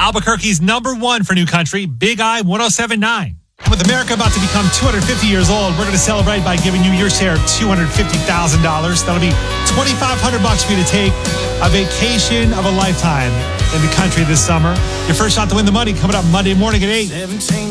Albuquerque's #1 for new country, Big I 107.9. With America about to become 250 years old, we're going to celebrate by giving you your share of $250,000. That'll be $2,500 for you to take a vacation of a lifetime in the country this summer. Your first shot to win the money coming up Monday morning at 8.